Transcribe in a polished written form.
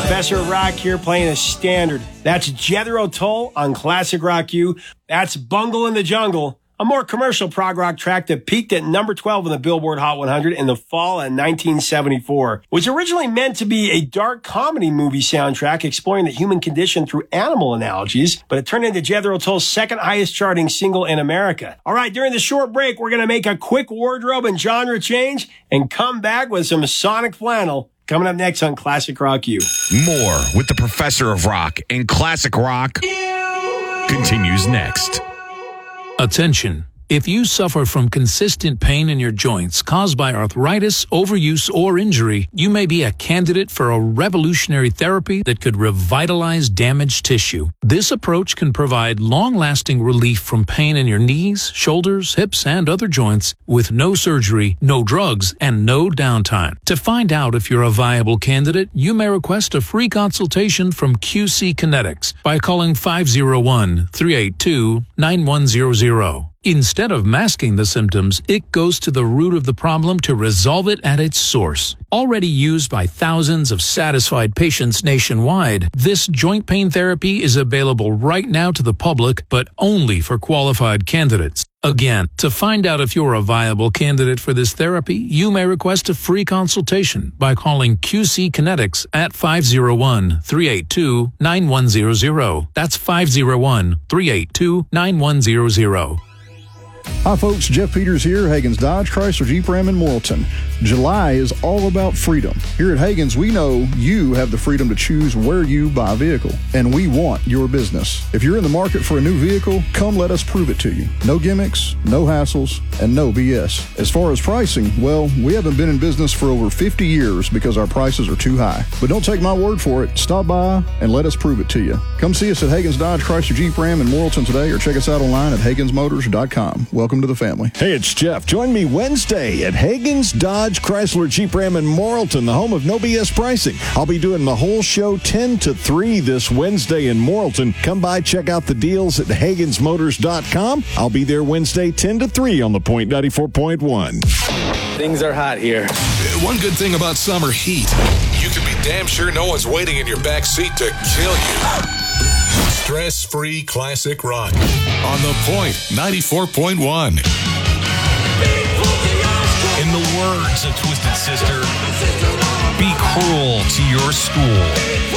Professor Rock here playing a standard. That's Jethro Tull on Classic Rock U. That's Bungle in the Jungle, a more commercial prog rock track that peaked at number 12 on the Billboard Hot 100 in the fall of 1974. It was originally meant to be a dark comedy movie soundtrack exploring the human condition through animal analogies, but it turned into Jethro Tull's second highest charting single in America. All right, during the short break, we're going to make a quick wardrobe and genre change and come back with some Sonic Flannel. Coming up next on Classic Rock U. More with the Professor of Rock and Classic Rock continues next. Attention. If you suffer from consistent pain in your joints caused by arthritis, overuse, or injury, you may be a candidate for a revolutionary therapy that could revitalize damaged tissue. This approach can provide long-lasting relief from pain in your knees, shoulders, hips, and other joints with no surgery, no drugs, and no downtime. To find out if you're a viable candidate, you may request a free consultation from QC Kinetics by calling 501-382-9100. Instead of masking the symptoms, it goes to the root of the problem to resolve it at its source. Already used by thousands of satisfied patients nationwide, this joint pain therapy is available right now to the public, but only for qualified candidates. Again, to find out if you're a viable candidate for this therapy, you may request a free consultation by calling QC Kinetics at 501-382-9100. That's 501-382-9100. Hi folks, Jeff Peters here, Hagen's Dodge, Chrysler, Jeep, Ram in Morrilton. July is all about freedom. Here at Hagen's, we know you have the freedom to choose where you buy a vehicle, and we want your business. If you're in the market for a new vehicle, come let us prove it to you. No gimmicks, no hassles, and no BS. As far as pricing, well, we haven't been in business for over 50 years because our prices are too high. But don't take my word for it. Stop by and let us prove it to you. Come see us at Hagen's Dodge, Chrysler, Jeep, Ram in Morrilton today, or check us out online at HagensMotors.com. Welcome to the family. Hey, it's Jeff. Join me Wednesday at Hagen's Dodge, Chrysler, Jeep, Ram in Morrilton, the home of no BS pricing. I'll be doing the whole show 10 to 3 this Wednesday in Morrilton. Come by, check out the deals at HagensMotors.com. I'll be there Wednesday 10 to 3 on the Point 94.1. Things are hot here. One good thing about summer heat, you can be damn sure no one's waiting in your back seat to kill you. Stress-free classic rock on the Point 94.1. In the words of Twisted Sister, be cruel to your school.